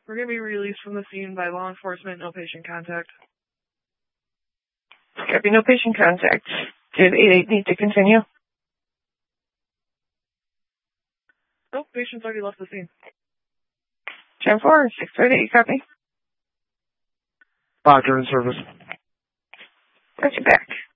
We're going to be released from the scene by law enforcement, no patient contact. Copy, no patient contact. Did 88 need to continue? Nope, patient's already left the scene. 10-4, 638, copy. Roger, in service. Got you back.